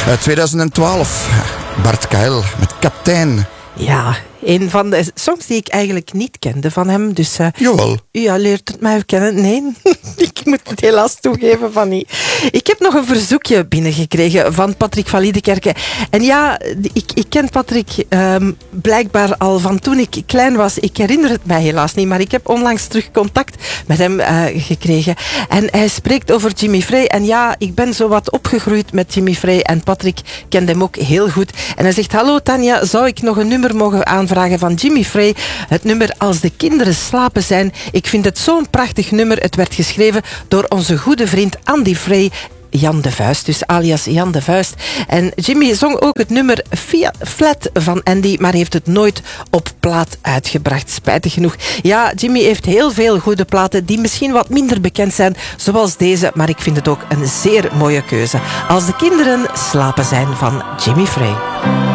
2012. Bart Kael met Kaptein. Ja, een van de songs die ik eigenlijk niet kende van hem. Dus, Jawel. Ja, leert het mij kennen? Nee, ik moet het helaas toegeven van niet. Ik heb nog een verzoekje binnengekregen van Patrick van Liedekerke. En ja, ik ken Patrick blijkbaar al van toen ik klein was. Ik herinner het mij helaas niet, maar ik heb onlangs terug contact met hem gekregen. En hij spreekt over Jimmy Frey. En ja, ik ben zo wat opgegroeid met Jimmy Frey. En Patrick kende hem ook heel goed. En hij zegt, hallo Tanja, zou ik nog een nummer mogen aanvragen van Jimmy Frey? Het nummer Als de kinderen slapen zijn. Ik vind het zo'n prachtig nummer. Het werd geschreven door onze goede vriend Andy Frey. Jan de Vuist, dus alias Jan de Vuist. En Jimmy zong ook het nummer Flat van Andy, maar heeft het nooit op plaat uitgebracht. Spijtig genoeg. Ja, Jimmy heeft heel veel goede platen die misschien wat minder bekend zijn, zoals deze, maar ik vind het ook een zeer mooie keuze. Als de kinderen slapen zijn van Jimmy Frey.